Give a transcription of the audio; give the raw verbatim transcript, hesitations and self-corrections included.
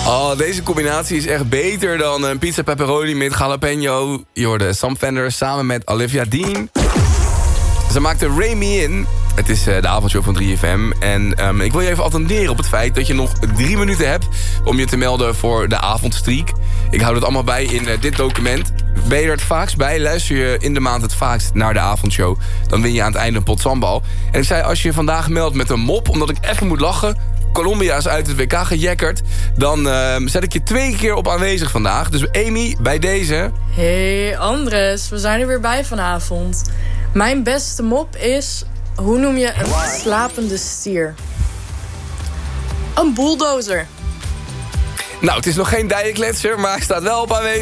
Oh, deze combinatie is echt beter dan een pizza pepperoni met jalapeno. Je hoorde Sam Fender samen met Olivia Dean. Ze maakte Ray Me In. Het is uh, de avondshow van drie F M. En um, ik wil je even attenderen op het feit dat je nog drie minuten hebt om je te melden voor de avondstreak. Ik hou het allemaal bij in uh, dit document. Ben je er het vaakst bij? Luister je in de maand het vaakst naar de avondshow? Dan win je aan het einde een pot sambal. En ik zei, als je vandaag meldt met een mop, omdat ik even moet lachen, Colombia is uit het W K gejekkerd, dan uh, zet ik je twee keer op aanwezig vandaag. Dus Amy, bij deze. Hey Andres, we zijn er weer bij vanavond. Mijn beste mop is, hoe noem je een slapende stier? Een bulldozer. Nou, het is nog geen dijenkletser, maar hij staat wel op aanwezig.